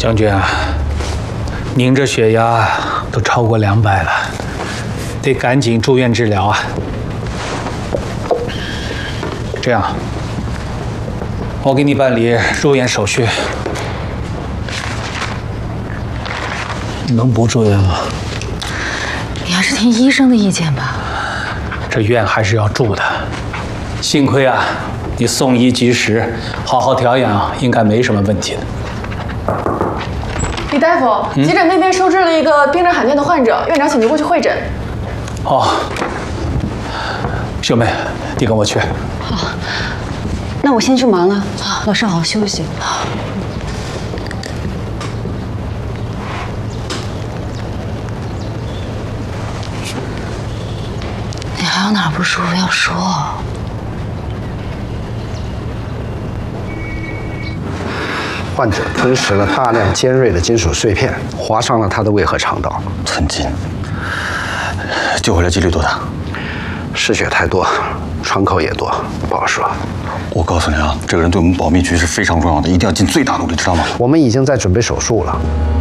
将军啊，您这血压都超过200了，得赶紧住院治疗啊。这样，我给你办理入院手续。能不住院吗？ 你还是听医生的意见吧。 这院还是要住的。幸亏啊，你送医及时，好好调养，应该没什么问题的。 李大夫，急诊那边收治了一个病症罕见的患者，院长请您过去会诊。 哦，秀妹，你跟我去。 好，那我先去忙了。好，老师好好休息。 你还有哪儿不舒服要说？ 患者吞食了大量尖锐的金属碎片，划伤了他的胃和肠道。 寸金，救回来几率多大？ 失血太多，创口也多，不好说。 我告诉你啊，这个人对我们保密局是非常重要的，一定要尽最大努力，知道吗？ 我们已经在准备手术了。